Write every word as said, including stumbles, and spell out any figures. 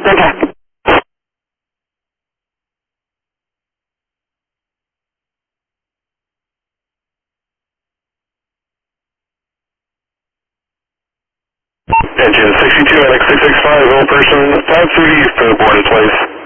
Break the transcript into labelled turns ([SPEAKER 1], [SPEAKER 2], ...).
[SPEAKER 1] Contact. Engine sixty-two N X six six five, all person five thirty for the board in place.